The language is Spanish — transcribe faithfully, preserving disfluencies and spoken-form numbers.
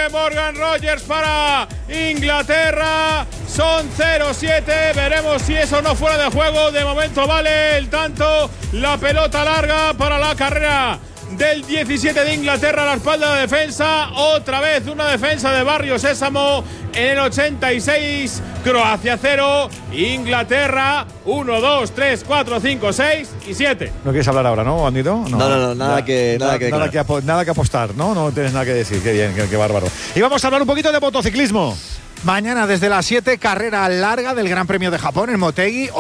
de Morgan Rogers para Inglaterra. Son cero siete. Veremos si eso no fuera de juego. De momento vale el tanto. La pelota larga para la carrera del diecisiete de Inglaterra a la espalda de la defensa. Otra vez una defensa de Barrio Sésamo en el ochenta y seis. Croacia cero, Inglaterra uno, dos, tres, cuatro, cinco, seis y siete. ¿No quieres hablar ahora, no, Bandito? No, no, no, nada, ya, que, nada, nada, que, nada, que apo- nada que apostar, ¿no? No tienes nada que decir. Qué bien, qué, qué bárbaro. Y vamos a hablar un poquito de motociclismo. Mañana desde las siete, carrera larga del Gran Premio de Japón en Motegi.